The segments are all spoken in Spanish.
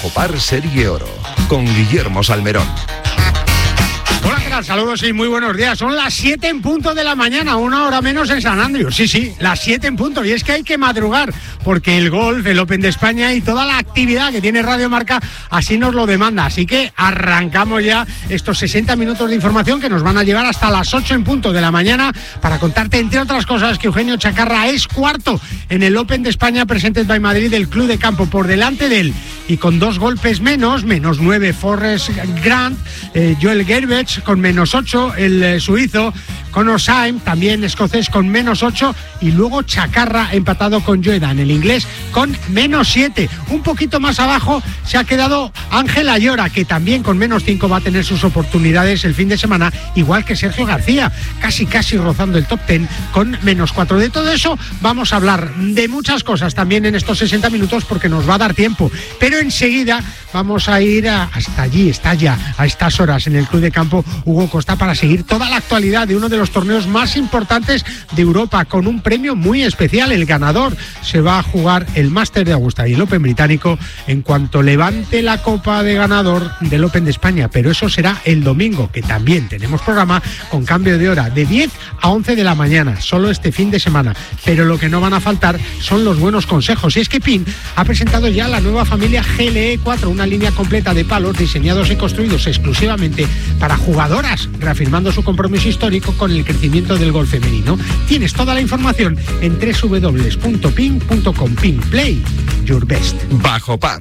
Bajo Par Serie Oro, con Guillermo Salmerón. Hola, ¿qué tal? Saludos y muy buenos días. Son las 7 en punto de la mañana, 1 hora menos en San Andrews. Sí, las 7 en punto. Y es que hay que madrugar, porque el golf, el Open de España y toda la actividad que tiene Radio Marca así nos lo demanda. Así que arrancamos ya estos 60 minutos de información que nos van a llevar hasta las 8 en punto de la mañana para contarte, entre otras cosas, que Eugenio Chacarra es cuarto en el Open de España Presented by Madrid del Club de Campo. Por delante de él y con 2 golpes menos 9 Forrest Grant, Joel Gerbich con -8, el suizo Conor Syme, también escocés, con -8, y luego Chacarra empatado con Joedan, el inglés, con -7. Un poquito más abajo se ha quedado Ángel Ayora, que también con -5 va a tener sus oportunidades el fin de semana, igual que Sergio García, casi rozando el top 10 con -4. De todo eso vamos a hablar, de muchas cosas también en estos 60 minutos, porque nos va a dar tiempo, pero enseguida vamos a ir hasta allí, está ya a estas horas en el Club de Campo Hugo Costa, para seguir toda la actualidad de uno de los torneos más importantes de Europa, con un premio muy especial. El ganador se va a jugar el Máster de Augusta y el Open británico en cuanto levante la copa de ganador del Open de España, pero eso será el domingo, que también tenemos programa con cambio de hora de 10 a 11 de la mañana, solo este fin de semana. Pero lo que no van a faltar son los buenos consejos, y es que PIN ha presentado ya la nueva familia GLE 4, una línea completa de palos diseñados y construidos exclusivamente para jugadoras, reafirmando su compromiso histórico con el crecimiento del golf femenino. Tienes toda la información en www.pin.com. PIN Play Your Best. Bajo Par.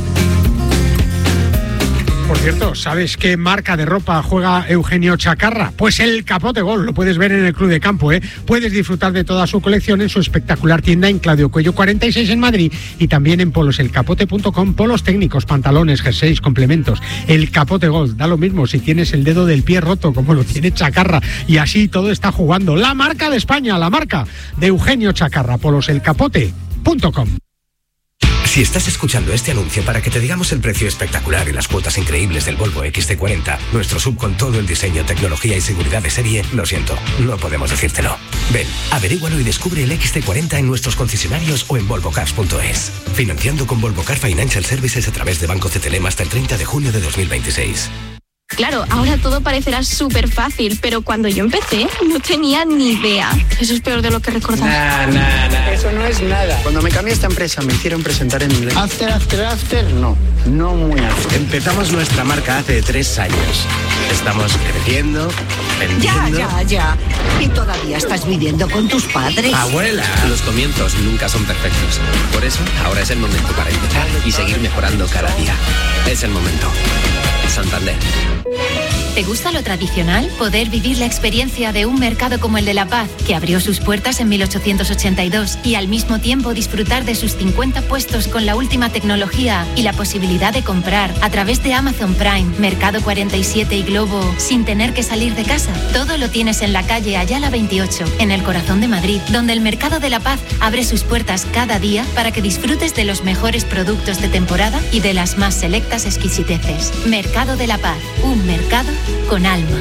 Por cierto, ¿sabes qué marca de ropa juega Eugenio Chacarra? Pues el Capote Golf, lo puedes ver en el Club de Campo, ¿eh? Puedes disfrutar de toda su colección en su espectacular tienda en Claudio Cuello 46 en Madrid, y también en poloselcapote.com, polos técnicos, pantalones, jerseys, complementos. El Capote Golf, da lo mismo si tienes el dedo del pie roto como lo tiene Chacarra, y así todo está jugando. La marca de España, la marca de Eugenio Chacarra, poloselcapote.com. Si estás escuchando este anuncio para que te digamos el precio espectacular y las cuotas increíbles del Volvo XC40, nuestro SUV con todo el diseño, tecnología y seguridad de serie, lo siento, no podemos decírtelo. Ven, averígualo y descubre el XC40 en nuestros concesionarios o en volvocars.es. Financiando con Volvo Car Financial Services a través de Banco CTLM hasta el 30 de junio de 2026. Claro, ahora todo parecerá súper fácil, pero cuando yo empecé no tenía ni idea. Eso es peor de lo que recordaba. Nah. Eso no es nada. Cuando me cambié a esta empresa me hicieron presentar en inglés. After, no muy after. Empezamos nuestra marca hace 3 años. Estamos creciendo, vendiendo... Ya. ¿Y todavía estás viviendo con tus padres? ¡Abuela! Los comienzos nunca son perfectos. Por eso, ahora es el momento para empezar y seguir mejorando cada día. Es el momento. Santander. ¿Te gusta lo tradicional? Poder vivir la experiencia de un mercado como el de La Paz, que abrió sus puertas en 1882, y al mismo tiempo disfrutar de sus 50 puestos con la última tecnología y la posibilidad de comprar a través de Amazon Prime, Mercado 47 y Globo sin tener que salir de casa. Todo lo tienes en la calle Ayala 28, en el corazón de Madrid, donde el Mercado de La Paz abre sus puertas cada día para que disfrutes de los mejores productos de temporada y de las más selectas exquisiteces. Mercado de La Paz, un mercado con alma.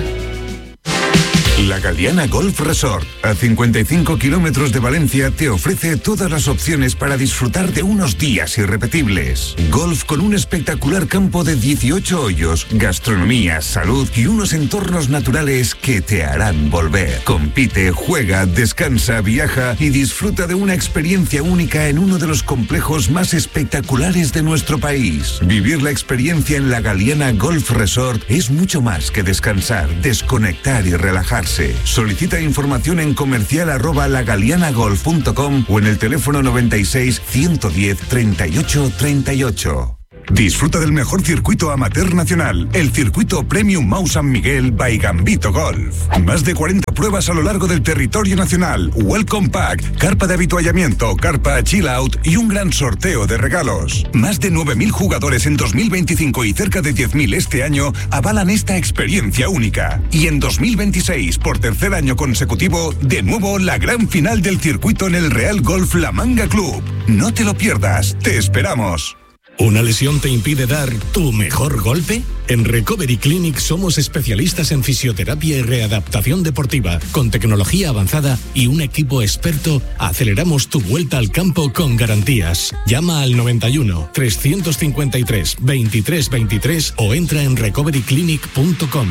La Galiana Golf Resort, a 55 kilómetros de Valencia, te ofrece todas las opciones para disfrutar de unos días irrepetibles. Golf con un espectacular campo de 18 hoyos, gastronomía, salud y unos entornos naturales que te harán volver. Compite, juega, descansa, viaja y disfruta de una experiencia única en uno de los complejos más espectaculares de nuestro país. Vivir la experiencia en la Galiana Golf Resort es mucho más que descansar, desconectar y relajarse. Solicita información en comercial@lagalianagolf.com o en el teléfono 96 110 38 38. Disfruta del mejor circuito amateur nacional, el circuito Premium Mau San Miguel by Gambito Golf. Más de 40 pruebas a lo largo del territorio nacional, Welcome Pack, carpa de habituallamiento, carpa Chill Out y un gran sorteo de regalos. Más de 9.000 jugadores en 2025 y cerca de 10.000 este año avalan esta experiencia única. Y en 2026, por tercer año consecutivo, de nuevo la gran final del circuito en el Real Golf La Manga Club. No te lo pierdas, te esperamos. ¿Una lesión te impide dar tu mejor golpe? En Recovery Clinic somos especialistas en fisioterapia y readaptación deportiva. Con tecnología avanzada y un equipo experto, aceleramos tu vuelta al campo con garantías. Llama al 91 353 23 23 o entra en recoveryclinic.com.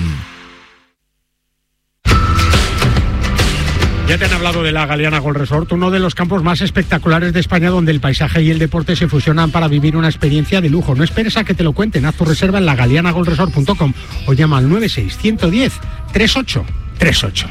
Ya te han hablado de la Galeana Golf Resort, uno de los campos más espectaculares de España, donde el paisaje y el deporte se fusionan para vivir una experiencia de lujo. No esperes a que te lo cuenten, haz tu reserva en lagaleanagolfresort.com o llama al 96 110 3838.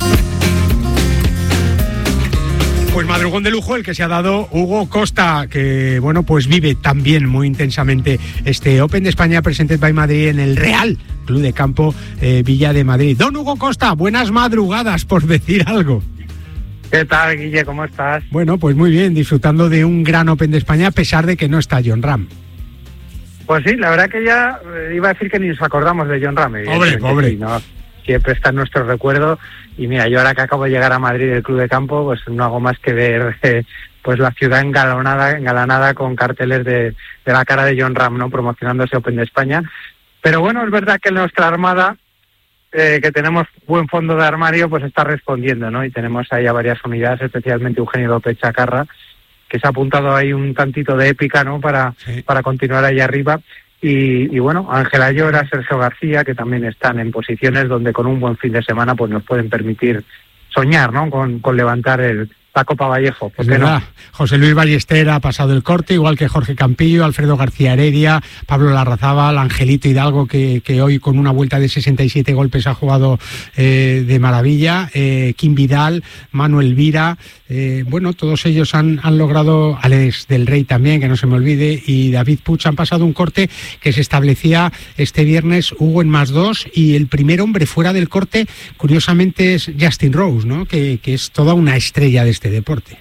Pues madrugón de lujo el que se ha dado Hugo Costa, que bueno, pues vive también muy intensamente este Open de España Presented by Madrid en el Real Club de Campo Villa de Madrid. Don Hugo Costa, buenas madrugadas, por decir algo. ¿Qué tal, Guille? ¿Cómo estás? Bueno, pues muy bien, disfrutando de un gran Open de España a pesar de que no está Jon Rahm. Pues sí, la verdad que ya iba a decir que ni nos acordamos de Jon Rahm. Pobre. Sí, ¿no? Siempre está en nuestro recuerdo. Y mira, yo ahora que acabo de llegar a Madrid del Club de Campo, pues no hago más que ver pues la ciudad engalanada con carteles de la cara de Jon Rahm, ¿no? Promocionando ese Open de España. Pero bueno, es verdad que nuestra armada, que tenemos buen fondo de armario, pues está respondiendo, ¿no? Y tenemos ahí a varias unidades, especialmente Eugenio López Chacarra, que se ha apuntado ahí un tantito de épica, ¿no? Para continuar ahí arriba. Y bueno, Ángela Llora, Sergio García, que también están en posiciones donde con un buen fin de semana pues nos pueden permitir soñar, ¿no? Con levantar la Copa Vallejo. Es verdad, no. José Luis Ballester ha pasado el corte, igual que Jorge Campillo, Alfredo García Heredia, Pablo Larrazábal, Angelito Hidalgo, que hoy con una vuelta de 67 golpes ha jugado de maravilla, Kim Vidal, Manuel Vira, bueno, todos ellos han logrado, Alex del Rey también, que no se me olvide, y David Puig han pasado un corte que se establecía este viernes, Hugo, en +2, y el primer hombre fuera del corte, curiosamente, es Justin Rose, ¿no? Que es toda una estrella de este deporte.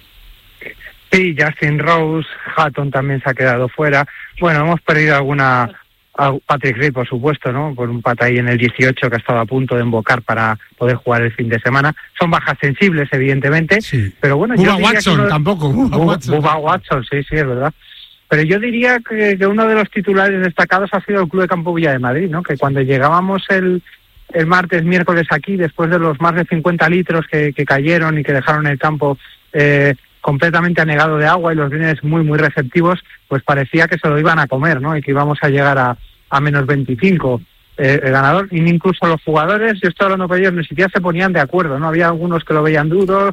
Sí, Justin Rose, Hatton también se ha quedado fuera. Bueno, hemos perdido Patrick Reed, por supuesto, ¿no? Con un pata ahí en el 18 que ha estado a punto de embocar para poder jugar el fin de semana. Son bajas sensibles, evidentemente, sí. Pero bueno, Bubba Watson tampoco. Bubba Watson, sí, es verdad. Pero yo diría que uno de los titulares destacados ha sido el Club de Campo Villa de Madrid, ¿no? Que cuando llegábamos el miércoles aquí, después de los más de 50 litros que cayeron y que dejaron el campo completamente anegado de agua y los greens muy, muy receptivos, pues parecía que se lo iban a comer, ¿no? Y que íbamos a llegar a menos 25 el ganador. Y incluso los jugadores, yo estoy hablando con ellos, ni siquiera se ponían de acuerdo, ¿no? Había algunos que lo veían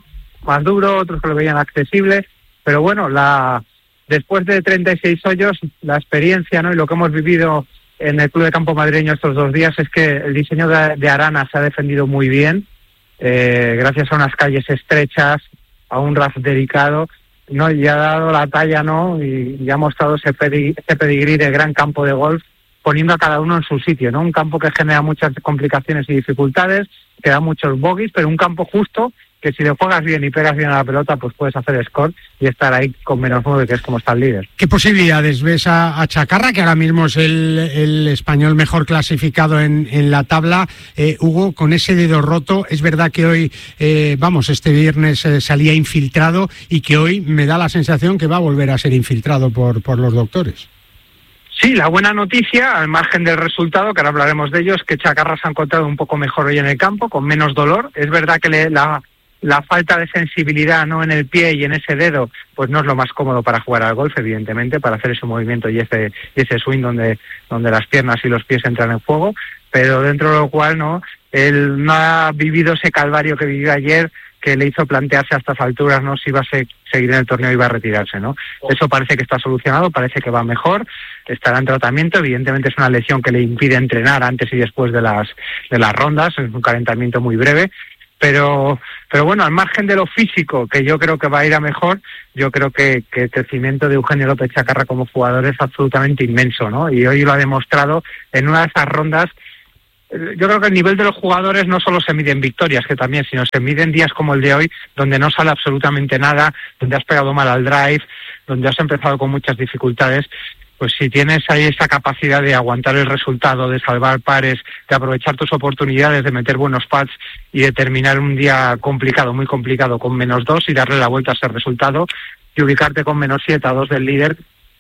más duro, otros que lo veían accesible, pero bueno, después de 36 hoyos, la experiencia, ¿no? Y lo que hemos vivido en el Club de Campo madrileño estos 2 días es que el diseño de Arana se ha defendido muy bien, gracias a unas calles estrechas, a un RAF dedicado, ¿no? Y ha dado la talla, ¿no? Y ha mostrado ese pedigrí de gran campo de golf, poniendo a cada uno en su sitio, ¿no? Un campo que genera muchas complicaciones y dificultades, que da muchos bogies, pero un campo justo, que si le juegas bien y pegas bien a la pelota, pues puedes hacer score y estar ahí con -9, que es como está el líder. ¿Qué posibilidades ves a Chacarra, que ahora mismo es el español mejor clasificado en la tabla? Hugo, con ese dedo roto, es verdad que hoy, este viernes salía infiltrado y que hoy me da la sensación que va a volver a ser infiltrado por los doctores. Sí, la buena noticia, al margen del resultado, que ahora hablaremos de ello, es que Chacarra se ha encontrado un poco mejor hoy en el campo, con menos dolor. Es verdad que la falta de sensibilidad, ¿no?, en el pie y en ese dedo, pues no es lo más cómodo para jugar al golf, evidentemente, para hacer ese movimiento y ese swing donde las piernas y los pies entran en juego, pero dentro de lo cual él no ha vivido ese calvario que vivió ayer, que le hizo plantearse a estas alturas, ¿no?, si iba a seguir en el torneo y iba a retirarse, ¿no? Eso parece que está solucionado, parece que va mejor, estará en tratamiento. Evidentemente es una lesión que le impide entrenar antes y después de las rondas, es un calentamiento muy breve. Pero bueno, al margen de lo físico, que yo creo que va a ir a mejor, yo creo que el crecimiento de Eugenio López Chacarra como jugador es absolutamente inmenso, ¿no? Y hoy lo ha demostrado en una de esas rondas. Yo creo que el nivel de los jugadores no solo se mide en victorias, que también, sino se mide en días como el de hoy, donde no sale absolutamente nada, donde has pegado mal al drive, donde has empezado con muchas dificultades. Pues si tienes ahí esa capacidad de aguantar el resultado, de salvar pares, de aprovechar tus oportunidades, de meter buenos pads y de terminar un día complicado, muy complicado, con -2 y darle la vuelta a ese resultado y ubicarte con -7 a 2 del líder,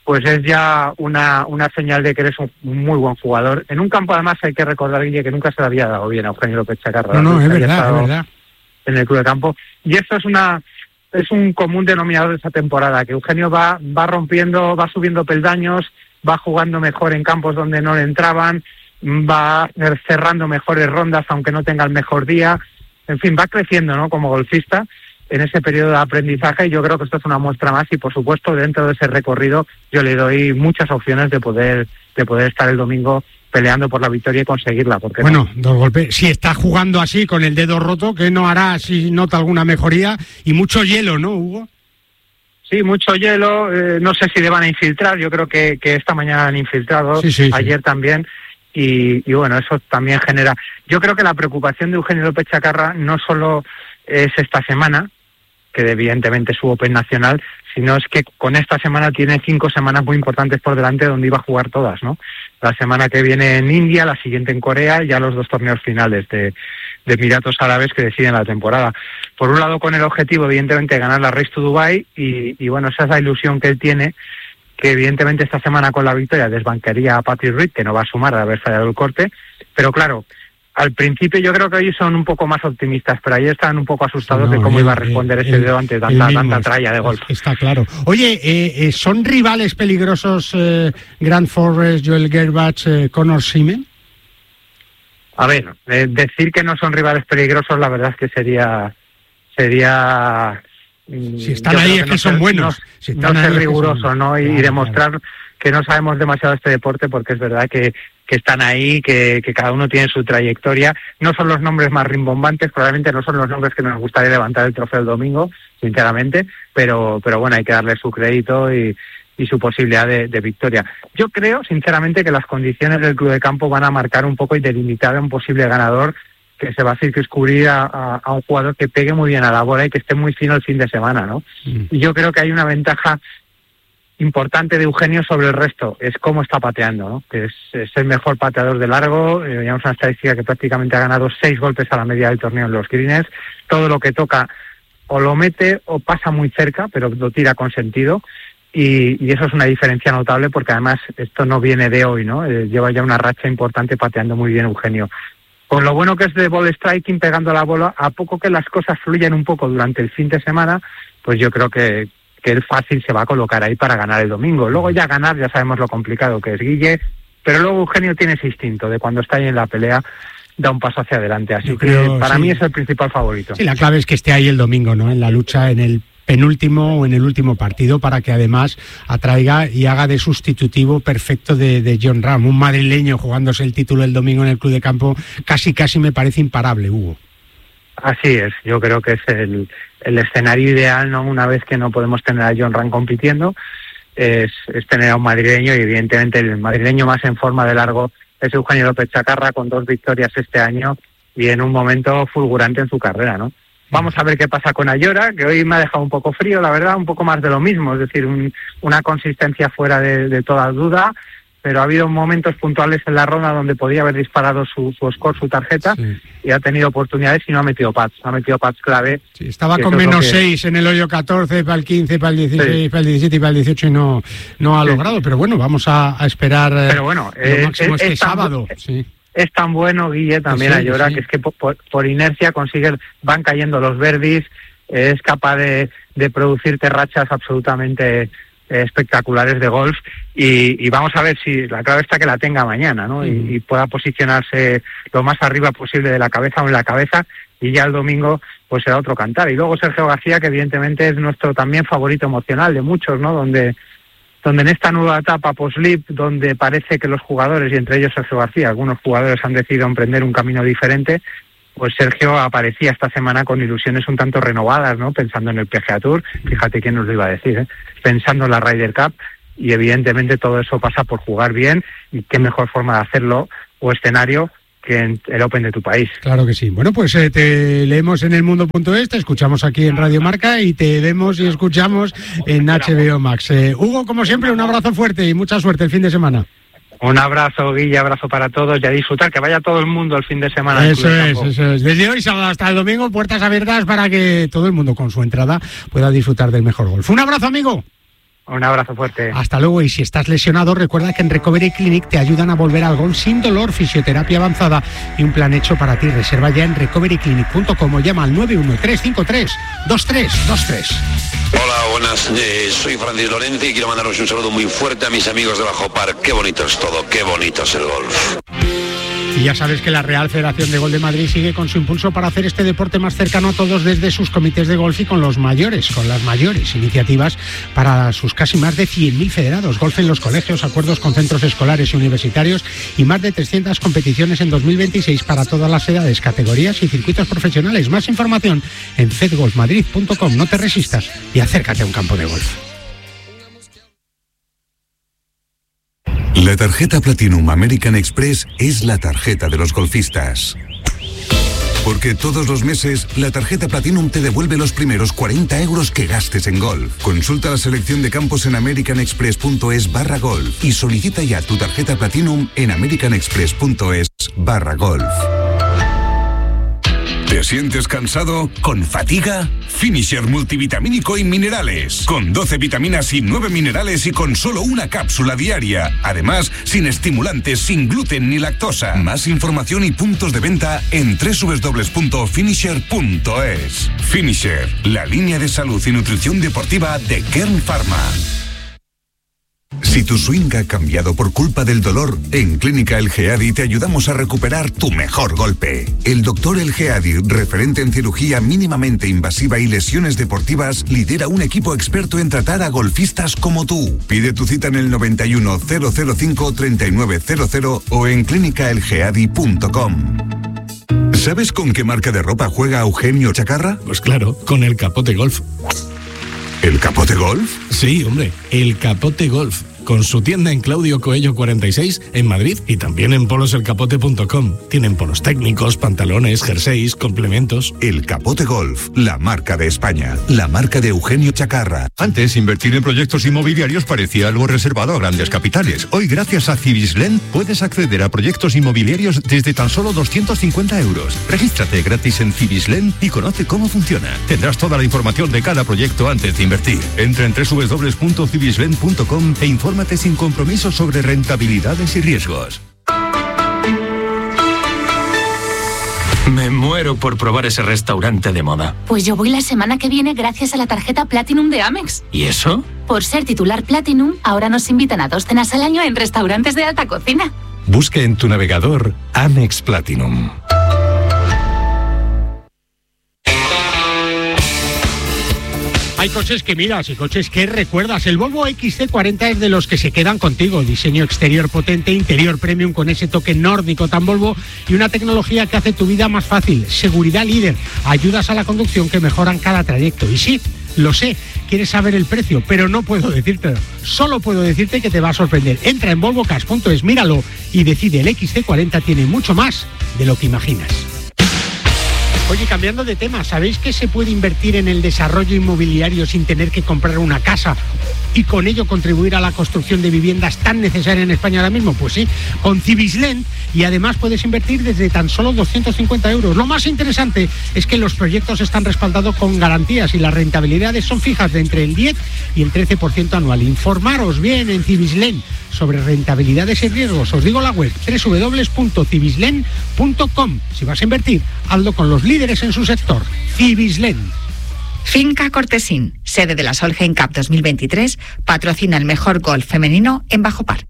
pues es ya una señal de que eres un muy buen jugador. En un campo, además, hay que recordar, Guille, que nunca se le había dado bien a Eugenio López Chacarra. No, es verdad. En el club de campo. Y esto es un común denominador de esta temporada, que Eugenio va rompiendo, va subiendo peldaños, va jugando mejor en campos donde no le entraban, va cerrando mejores rondas aunque no tenga el mejor día. En fin, va creciendo, ¿no?, como golfista en ese periodo de aprendizaje, y yo creo que esto es una muestra más, y por supuesto dentro de ese recorrido yo le doy muchas opciones de poder estar el domingo peleando por la victoria y conseguirla. Porque bueno, dos golpes. Si está jugando así con el dedo roto, ¿qué no hará si nota alguna mejoría? Y mucho hielo, ¿no, Hugo? Sí, mucho hielo. No sé si le van a infiltrar. Yo creo que esta mañana han infiltrado, ayer también. Y bueno, eso también genera... Yo creo que la preocupación de Eugenio López Chacarra no solo es esta semana, que evidentemente es su Open nacional, sino es que con esta semana tiene 5 semanas muy importantes por delante donde iba a jugar todas, ¿no? La semana que viene en India, la siguiente en Corea y ya los 2 torneos finales de Emiratos Árabes que deciden la temporada. Por un lado, con el objetivo, evidentemente, de ganar la Race to Dubai y bueno, esa es la ilusión que él tiene, que evidentemente esta semana con la victoria desbancaría a Patrick Reed, que no va a sumar de haber fallado el corte, pero claro, al principio yo creo que hoy son un poco más optimistas, pero ayer estaban un poco asustados de cómo iba a responder ese dedo ante tanta tralla de golf. Está claro. Oye, ¿son rivales peligrosos Grant Forrest, Joel Gerbach, Connor Seaman? A ver, decir que no son rivales peligrosos, la verdad es que sería si están ahí es que son buenos. No ser riguroso, ¿no? Y demostrar que no sabemos demasiado de este deporte, porque es verdad que están ahí, que cada uno tiene su trayectoria. No son los nombres más rimbombantes, probablemente no son los nombres que nos gustaría levantar el trofeo el domingo, sinceramente, pero bueno, hay que darle su crédito y su posibilidad de victoria. Yo creo, sinceramente, que las condiciones del club de campo van a marcar un poco y delimitar a un posible ganador, que se va a circunscribir a un jugador que pegue muy bien a la bola y que esté muy fino el fin de semana, ¿no? Y yo creo que hay una ventaja importante de Eugenio sobre el resto, es cómo está pateando, ¿no? Que es el mejor pateador de largo, llevamos una estadística que prácticamente ha ganado 6 golpes a la media del torneo en los greens, todo lo que toca o lo mete o pasa muy cerca, pero lo tira con sentido, y eso es una diferencia notable, porque además esto no viene de hoy, ¿no? Lleva ya una racha importante pateando muy bien Eugenio. Con lo bueno que es de ball striking, pegando la bola, a poco que las cosas fluyan un poco durante el fin de semana, pues yo creo que él fácil se va a colocar ahí para ganar el domingo. Luego ya ganar, ya sabemos lo complicado que es Guille, pero luego Eugenio tiene ese instinto de cuando está ahí en la pelea, da un paso hacia adelante. Así que para mí es el principal favorito. Sí, la clave es que esté ahí el domingo, ¿no? En la lucha, en el penúltimo o en el último partido, para que además atraiga y haga de sustitutivo perfecto de Jon Rahm, un madrileño jugándose el título el domingo en el club de campo, casi me parece imparable, Hugo. Así es, yo creo que es el escenario ideal, ¿no? Una vez que no podemos tener a Jon Rahm compitiendo, es tener a un madrileño, y evidentemente el madrileño más en forma de largo es Eugenio López Chacarra, con 2 victorias este año y en un momento fulgurante en su carrera, ¿no? Vamos a ver qué pasa con Ayora, que hoy me ha dejado un poco frío, la verdad, un poco más de lo mismo, es decir, una consistencia fuera de toda duda, pero ha habido momentos puntuales en la ronda donde podía haber disparado su score, su tarjeta, y ha tenido oportunidades y no ha metido pads clave. Sí, estaba con menos 6 en el hoyo 14, para el 15, para el 16, para el 17 y para el 18 y no ha logrado, pero bueno, vamos a esperar pero bueno, lo máximo este sábado. Sí. Es tan bueno, Guille, también Ayora, que es que por inercia van cayendo los birdies, es capaz de producirte rachas absolutamente espectaculares de golf, y vamos a ver si la clave está que la tenga mañana, ¿no? Y pueda posicionarse lo más arriba posible de la cabeza o en la cabeza, y ya el domingo pues será otro cantar. Y luego Sergio García, que evidentemente es nuestro también favorito emocional de muchos, ¿no? Donde en esta nueva etapa post-LIV, donde parece que los jugadores, y entre ellos Sergio García, algunos jugadores han decidido emprender un camino diferente, pues Sergio aparecía esta semana con ilusiones un tanto renovadas, ¿no? Pensando en el PGA Tour, fíjate quién nos lo iba a decir, ¿eh? Pensando en la Ryder Cup, y evidentemente todo eso pasa por jugar bien, y qué mejor forma de hacerlo o escenario que en el Open de tu país. Claro que sí. Bueno, pues te leemos en elmundo.es, te escuchamos aquí en Radio Marca y te vemos y escuchamos en HBO Max. Hugo, como siempre, un abrazo fuerte y mucha suerte el fin de semana. Un abrazo, Guille, abrazo para todos, y a disfrutar, que vaya todo el mundo el fin de semana. Eso es. Desde hoy hasta el domingo, puertas abiertas para que todo el mundo con su entrada pueda disfrutar del mejor golf. Un abrazo, amigo. Un abrazo fuerte. Hasta luego. Y si estás lesionado, recuerda que en Recovery Clinic te ayudan a volver al golf sin dolor, fisioterapia avanzada y un plan hecho para ti. Reserva ya en recoveryclinic.com o llama al 913532323. Hola, buenas. Soy Francis Lorente y quiero mandaros un saludo muy fuerte a mis amigos de Bajo Par. Qué bonito es todo, qué bonito es el golf. Y ya sabes que la Real Federación de Golf de Madrid sigue con su impulso para hacer este deporte más cercano a todos desde sus comités de golf y con las mayores iniciativas para sus casi más de 100.000 federados. Golf en los colegios, acuerdos con centros escolares y universitarios y más de 300 competiciones en 2026 para todas las edades, categorías y circuitos profesionales. Más información en fedgolfmadrid.com. No te resistas y acércate a un campo de golf. La tarjeta Platinum American Express es la tarjeta de los golfistas. Porque todos los meses, la tarjeta Platinum te devuelve los primeros 40 euros que gastes en golf. Consulta la selección de campos en americanexpress.es/golf y solicita ya tu tarjeta Platinum en americanexpress.es/golf. ¿Te sientes cansado? ¿Con fatiga? Finisher multivitamínico y minerales. Con 12 vitaminas y 9 minerales y con solo una cápsula diaria. Además, sin estimulantes, sin gluten ni lactosa. Más información y puntos de venta en www.finisher.es. Finisher, la línea de salud y nutrición deportiva de Kern Pharma. Si tu swing ha cambiado por culpa del dolor, en Clínica El Geadi te ayudamos a recuperar tu mejor golpe. El doctor El Geadi, referente en cirugía mínimamente invasiva y lesiones deportivas, lidera un equipo experto en tratar a golfistas como tú. Pide tu cita en el 91 005 3900 o en clínicaelgeadi.com. ¿Sabes con qué marca de ropa juega Eugenio Chacarra? Pues claro, con el Capote Golf. ¿El Capote Golf? Sí, hombre, el Capote Golf. Con su tienda en Claudio Coello 46 en Madrid y también en poloselcapote.com. Tienen polos técnicos, pantalones, jerseys, complementos. El Capote Golf, la marca de España, la marca de Eugenio Chacarra. Antes, invertir en proyectos inmobiliarios parecía algo reservado a grandes capitales. Hoy, gracias a Civislend, puedes acceder a proyectos inmobiliarios desde tan solo 250 euros. Regístrate gratis en Civislend y conoce cómo funciona. Tendrás toda la información de cada proyecto antes de invertir. Entra en www.civislend.com e infórmate sin compromiso sobre rentabilidades y riesgos. Me muero por probar ese restaurante de moda. Pues yo voy la semana que viene gracias a la tarjeta Platinum de Amex. ¿Y eso? Por ser titular Platinum, ahora nos invitan a 2 cenas al año en restaurantes de alta cocina. Busque en tu navegador Amex Platinum. Hay coches que miras y coches que recuerdas. El Volvo XC40 es de los que se quedan contigo. Diseño exterior potente, interior premium con ese toque nórdico tan Volvo y una tecnología que hace tu vida más fácil. Seguridad líder, ayudas a la conducción que mejoran cada trayecto. Y sí, lo sé, quieres saber el precio, pero no puedo decírtelo. Solo puedo decirte que te va a sorprender. Entra en volvocars.es, míralo y decide. El XC40 tiene mucho más de lo que imaginas. Oye, cambiando de tema, ¿sabéis que se puede invertir en el desarrollo inmobiliario sin tener que comprar una casa y con ello contribuir a la construcción de viviendas tan necesarias en España ahora mismo? Pues sí, con Civislend, y además puedes invertir desde tan solo 250 euros. Lo más interesante es que los proyectos están respaldados con garantías y las rentabilidades son fijas de entre el 10 y el 13% anual. Informaros bien en Civislend sobre rentabilidades y riesgos. Os digo la web www.civislend.com. Si vas a invertir, hazlo con los líderes en su sector. Civislend. Finca Cortesín, sede de la Solheim Cup 2023, patrocina el mejor golf femenino en Bajo Par.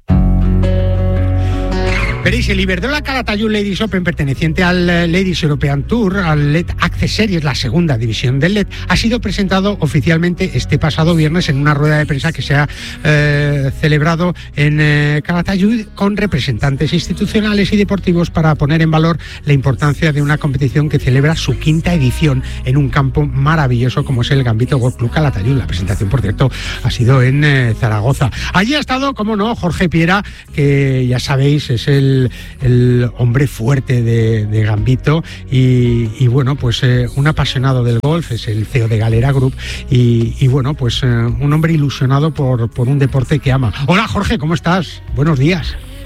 Veréis, el Iberdrola Calatayud Ladies Open, perteneciente al Ladies European Tour, al LED Access Series, la segunda división del LED, ha sido presentado oficialmente este pasado viernes en una rueda de prensa que se ha celebrado en Calatayud con representantes institucionales y deportivos para poner en valor la importancia de una competición que celebra su 5ª edición en un campo maravilloso como es el Gambito Golf Club Calatayud. La presentación, por cierto, ha sido en Zaragoza. Allí ha estado, como no, Jorge Piera, que ya sabéis es el hombre fuerte de Gambito y bueno, pues un apasionado del golf, es el CEO de Galera Group y bueno, pues un hombre ilusionado por un deporte que ama. Hola Jorge, ¿cómo estás? Buenos días.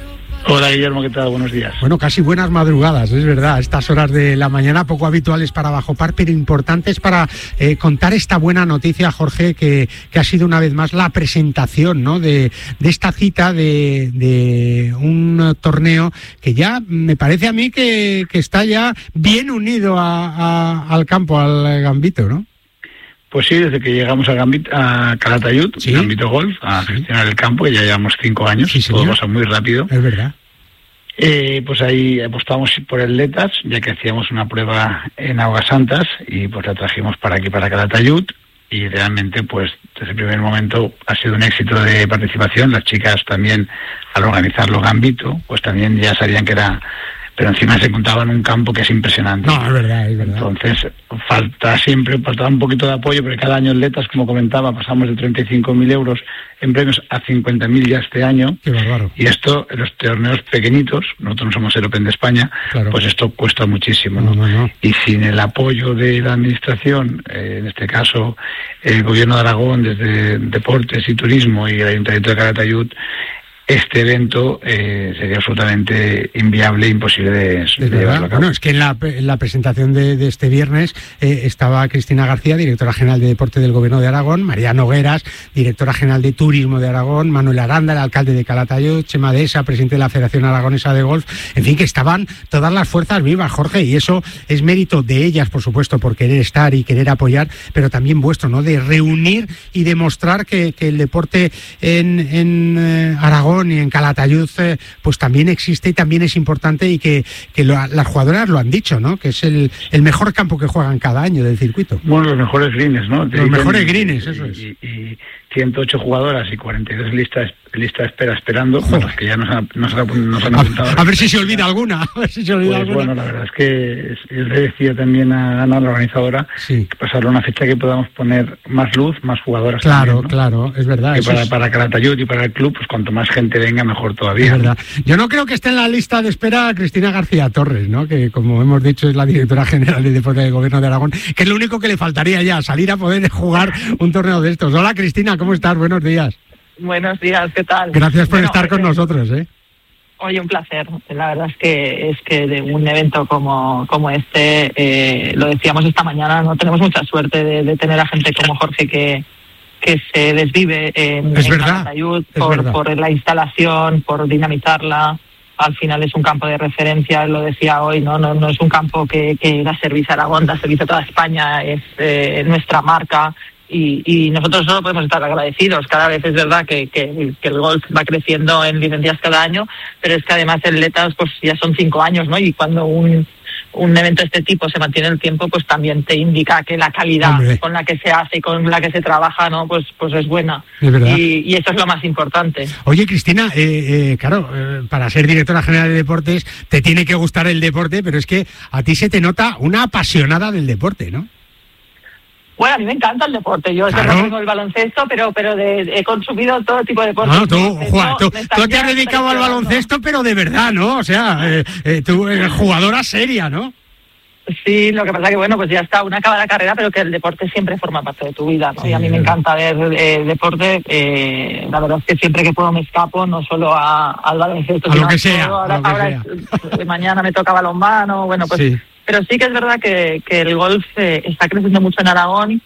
Hola Guillermo, ¿qué tal? Buenos días. Bueno, casi buenas madrugadas, es verdad, estas horas de la mañana poco habituales para Bajopar, pero importantes para contar esta buena noticia, Jorge, que ha sido una vez más la presentación, ¿no?, de esta cita de un torneo que ya me parece a mí que está ya bien unido al campo, al Gambito, ¿no? Pues sí, desde que llegamos a Calatayud, ¿sí?, Gambito Golf, a gestionar el campo, que ya llevamos 5 años, todo pasa muy rápido. Es verdad. Pues ahí apostamos por atletas, ya que hacíamos una prueba en Aguas Santas y pues la trajimos para aquí, para Calatayud, y realmente pues desde el primer momento ha sido un éxito de participación. Las chicas también, al organizarlo Gambito, pues también ya sabían que era... pero encima se encontraba en un campo que es impresionante. No, es verdad. Entonces, faltaba un poquito de apoyo, porque cada año atletas, como comentaba, pasamos de 35.000 euros en premios a 50.000 ya este año. Qué bárbaro. Y esto, en los torneos pequeñitos, nosotros no somos el Open de España, claro, pues esto cuesta muchísimo, ¿no? No. Y sin el apoyo de la administración, en este caso el Gobierno de Aragón, desde Deportes y Turismo y el Ayuntamiento de Calatayud, este evento sería absolutamente inviable, imposible de llevarlo a cabo. Bueno, es que en la presentación de este viernes estaba Cristina García, directora general de Deporte del Gobierno de Aragón, María Nogueras, directora general de Turismo de Aragón, Manuel Aranda, el alcalde de Calatayud, Chema Dehesa, presidente de la Federación Aragonesa de Golf, en fin, que estaban todas las fuerzas vivas, Jorge, y eso es mérito de ellas, por supuesto, por querer estar y querer apoyar, pero también vuestro, ¿no?, de reunir y demostrar que el deporte en Aragón y en Calatayud pues también existe y también es importante, y que las jugadoras lo han dicho, ¿no?, que es el mejor campo que juegan cada año del circuito. Bueno, los mejores greens, ¿no? Los mejores greens, eso es. Y 108 jugadoras y 42 lista de espera esperando, bueno, que ya nos han apuntado. A ver si se olvida alguna. Bueno, la verdad es que yo le decía también a Ana, la organizadora, que pasarle una fecha que podamos poner más luz, más jugadoras. Claro, también, ¿no? Claro, es verdad. Que para Calatayud y para el club, pues cuanto más gente venga, mejor todavía. Es verdad. Yo no creo que esté en la lista de espera Cristina García Torres, ¿no?, que como hemos dicho es la directora general de Deporte del Gobierno de Aragón, que es lo único que le faltaría ya, salir a poder jugar un torneo de estos. Hola Cristina, ¿cómo estás? Buenos días. Buenos días, ¿qué tal? Gracias por estar con nosotros, ¿eh? Oye, un placer. La verdad es que de un evento como este, lo decíamos esta mañana, no tenemos mucha suerte de tener a gente como Jorge que se desvive en Calatayud por la instalación, por dinamizarla. Al final es un campo de referencia, lo decía hoy, no es un campo que da servicio a Aragón, da servicio a toda España, es nuestra marca. Y nosotros solo podemos estar agradecidos. Cada vez es verdad que el golf va creciendo en licencias cada año, pero es que además el Letas pues ya son 5 años, ¿no? Y cuando un evento de este tipo se mantiene en el tiempo, pues también te indica que la calidad con la que se hace y con la que se trabaja, ¿no?, pues es buena. Es verdad. Y eso es lo más importante. Oye, Cristina, claro, para ser directora general de deportes te tiene que gustar el deporte, pero es que a ti se te nota una apasionada del deporte, ¿no? Bueno, a mí me encanta el deporte. Yo no tengo el baloncesto, pero he consumido todo tipo de deportes. No, tú te has dedicado al baloncesto, pero de verdad, ¿no? O sea, tú eres jugadora seria, ¿no? Sí, lo que pasa que, bueno, pues ya está, una acaba la carrera, pero que el deporte siempre forma parte de tu vida, ¿no? Sí, y a mí me encanta ver deporte. La verdad es que siempre que puedo me escapo, no solo al baloncesto, sino a lo que sea. Ahora mañana me toca balonmano, bueno, pues... Sí. Pero sí que es verdad que el golf está creciendo mucho en Aragón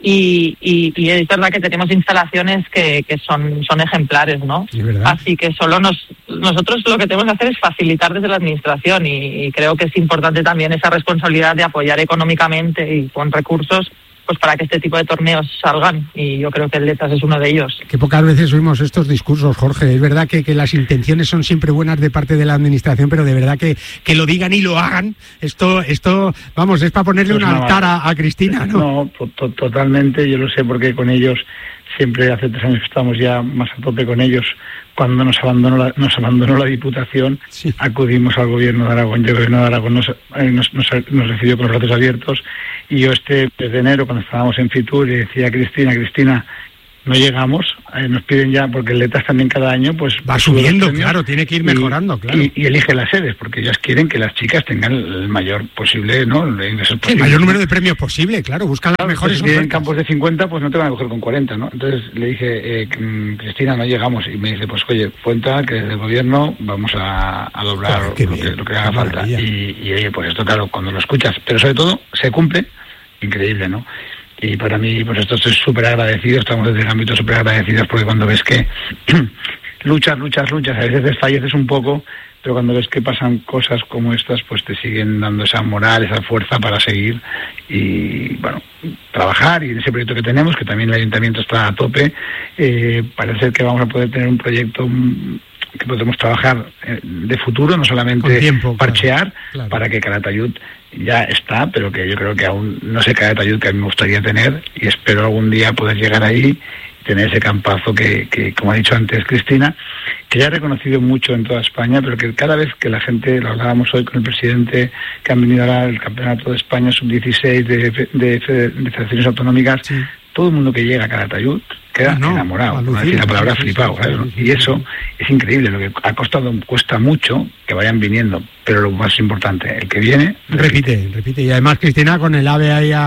y es verdad que tenemos instalaciones que son ejemplares, ¿no? Sí, ¿verdad? Así que nosotros lo que tenemos que hacer es facilitar desde la administración y creo que es importante también esa responsabilidad de apoyar económicamente y con recursos pues para que este tipo de torneos salgan, y yo creo que el Letas es uno de ellos. Que pocas veces oímos estos discursos, Jorge. Es verdad que las intenciones son siempre buenas de parte de la administración, pero de verdad que lo digan y lo hagan, esto vamos, es para ponerle pues un altar a Cristina, ¿no? No, totalmente, yo lo sé porque con ellos siempre hace 3 años que estamos ya más a tope con ellos. Cuando nos abandonó la Diputación, acudimos al Gobierno de Aragón. El Gobierno de Aragón nos recibió con los brazos abiertos, y yo desde enero, cuando estábamos en Fitur, le decía a Cristina, no llegamos, nos piden ya, porque el Letas también cada año pues va subiendo, claro, tiene que ir mejorando, claro. Y elige las sedes, porque ellas quieren que las chicas tengan el mayor posible, ¿no? El mayor número de premios posible, claro, buscan las mejores ofertas. Si en campos de 50, pues no te van a coger con 40, ¿no? Entonces le dije, Cristina, no llegamos, y me dice, pues oye, cuenta que desde el gobierno vamos a doblar lo que haga falta. Y oye, pues esto claro, cuando lo escuchas, pero sobre todo se cumple, increíble, ¿no? Y para mí, pues esto estoy súper agradecido, estamos desde el ámbito súper agradecidos, porque cuando ves que luchas, a veces desfalleces un poco, pero cuando ves que pasan cosas como estas, pues te siguen dando esa moral, esa fuerza para seguir y, bueno, trabajar. Y en ese proyecto que tenemos, que también el Ayuntamiento está a tope, parece ser que vamos a poder tener un proyecto que podemos trabajar de futuro, no solamente parchear, claro, para que Calatayud ya está, pero que yo creo que aún no sé Calatayud que a mí me gustaría tener, y espero algún día poder llegar ahí y tener ese campazo que como ha dicho antes Cristina, que ya ha reconocido mucho en toda España, pero que cada vez que la gente, lo hablábamos hoy con el presidente, que han venido ahora al Campeonato de España Sub-16 de federaciones autonómicas, sí, todo el mundo que llega a Calatayud queda enamorado, por decir la palabra flipado, ¿sabes? Y eso es increíble, lo que cuesta mucho que vayan viniendo, pero lo más importante, el que viene repite. Y además, Cristina, con el AVE ahí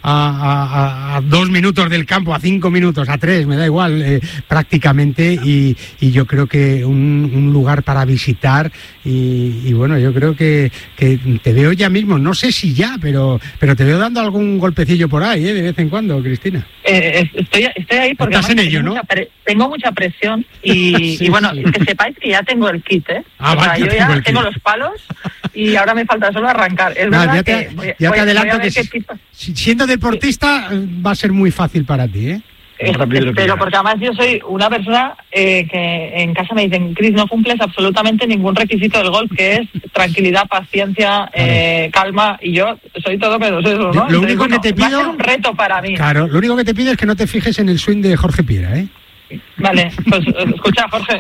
a 2 minutos del campo, a 5 minutos, a 3, me da igual, prácticamente, y yo creo que un lugar para visitar, y bueno, yo creo que te veo ya mismo, no sé si ya, pero te veo dando algún golpecillo por ahí, de vez en cuando, Cristina. Estoy ahí porque en ello, ¿no? Tengo mucha presión y bueno, que sepáis que ya tengo el kit, ¿eh? Yo ya tengo los palos y ahora me falta solo arrancar. Es verdad ya que te adelanto que siendo deportista va a ser muy fácil para ti, ¿eh? Pero porque además yo soy una persona que en casa me dicen, Cris, no cumples absolutamente ningún requisito del golf, que es tranquilidad, paciencia, calma, y yo soy todo menos eso, ¿no? Lo único que te pido, va a ser un reto para mí. Claro, lo único que te pido es que no te fijes en el swing de Jorge Piera, ¿eh? Vale, pues escucha, Jorge.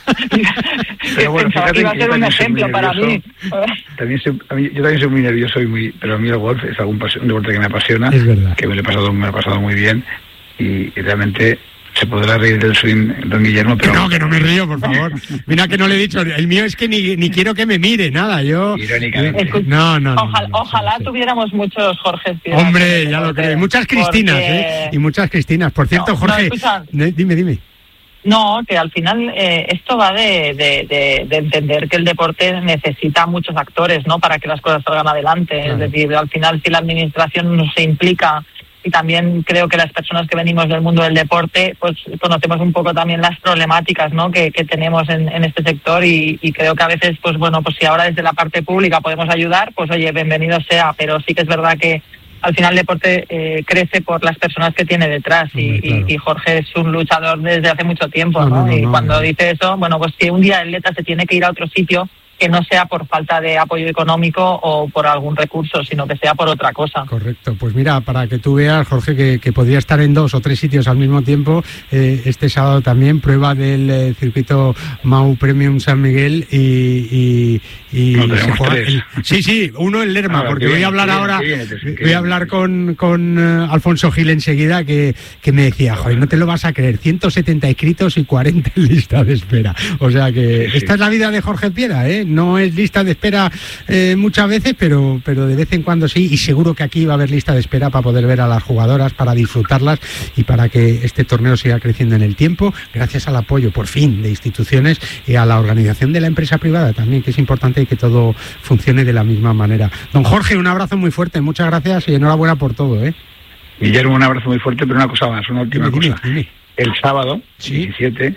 Pero bueno, fíjate, va a ser un ejemplo para mí. Yo también soy muy nervioso, pero a mí el golf es un deporte que me apasiona, que me lo he pasado muy bien. Y realmente se podrá reír del swing, don Guillermo, pero... Que no me río, por favor. Mira que no le he dicho, el mío es que ni quiero que me mire, nada, yo... Irónicamente. Ojalá tuviéramos muchos Jorge. Hombre, ya lo creo. Muchas Cristinas, y muchas Cristinas. Por cierto, Jorge, dime. No, que al final esto va de entender que el deporte necesita muchos actores, ¿no?, para que las cosas salgan adelante. Claro. Es decir, al final, si la administración no se implica, y también creo que las personas que venimos del mundo del deporte pues conocemos un poco también las problemáticas, ¿no?, que tenemos en este sector, y creo que a veces pues bueno, pues si ahora desde la parte pública podemos ayudar, pues oye, bienvenido sea, pero sí que es verdad que al final el deporte crece por las personas que tiene detrás, y Jorge es un luchador desde hace mucho tiempo, ¿no? Cuando dice eso, bueno, pues si un día el Leta se tiene que ir a otro sitio, que no sea por falta de apoyo económico o por algún recurso, sino que sea por otra cosa. Correcto. Pues mira, para que tú veas, Jorge, que podría estar en 2 o 3 sitios al mismo tiempo, este sábado también prueba del circuito Mau Premium San Miguel y se juega sí, uno en Lerma, porque voy a hablar ahora, voy a hablar con Alfonso Gil enseguida, que me decía, joder, no te lo vas a creer, 170 inscritos y 40 en lista de espera. O sea que esta es la vida de Jorge Piera, ¿eh? No es lista de espera muchas veces, pero de vez en cuando sí, y seguro que aquí va a haber lista de espera para poder ver a las jugadoras, para disfrutarlas y para que este torneo siga creciendo en el tiempo, gracias al apoyo, por fin, de instituciones y a la organización de la empresa privada también, que es importante que todo funcione de la misma manera. Don Jorge, un abrazo muy fuerte, muchas gracias y enhorabuena por todo, ¿eh? Guillermo, un abrazo muy fuerte, pero una cosa más, una última cosa. Dime. El sábado, 17,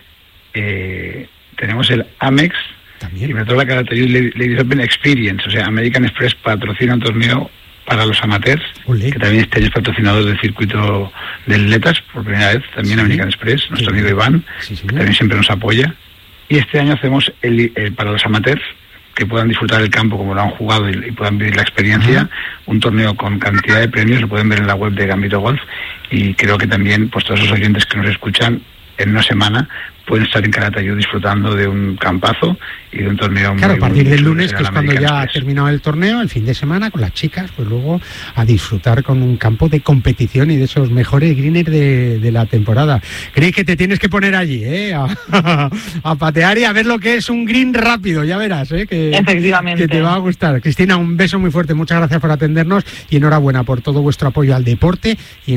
tenemos el Amex también. Y me toca la Calatayud Ladies Open Experience, o sea, American Express patrocina un torneo para los amateurs, que también este año es patrocinador del circuito del Letas, por primera vez, también American Express, nuestro amigo Iván, que también siempre nos apoya. Y este año hacemos para los amateurs, que puedan disfrutar del campo como lo han jugado y puedan vivir la experiencia, un torneo con cantidad de premios, lo pueden ver en la web de Gambito Golf, y creo que también pues todos esos oyentes que nos escuchan en una semana pueden estar en Calatayud disfrutando de un campazo y de un torneo claro, muy a partir del bonito, lunes, que es cuando ya ha terminado el torneo, el fin de semana con las chicas, pues luego a disfrutar con un campo de competición y de esos mejores greeners de la temporada. Crees que te tienes que poner allí, a patear y a ver lo que es un green rápido, ya verás, que, efectivamente, que te va a gustar. Cristina, un beso muy fuerte, muchas gracias por atendernos y enhorabuena por todo vuestro apoyo al deporte y